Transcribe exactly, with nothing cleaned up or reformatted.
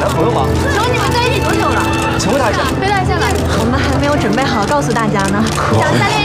男朋友吗？ 请问你们在一起多久了？ 请问他一下， 回答一下来。我们还没有准备好告诉大家呢。 可想三恋